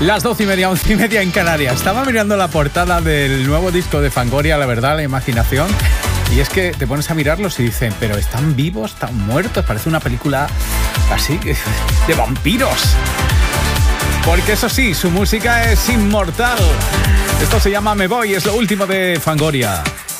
Las 12:30, 11:30 en Canarias. Estaba mirando la portada del nuevo disco de Fangoria, La Verdad, La Imaginación. Y es que te pones a mirarlos y dicen, pero ¿están vivos? ¿Están muertos? Parece una película así, de vampiros. Porque eso sí, su música es inmortal. Esto se llama Me Voy, es lo último de Fangoria.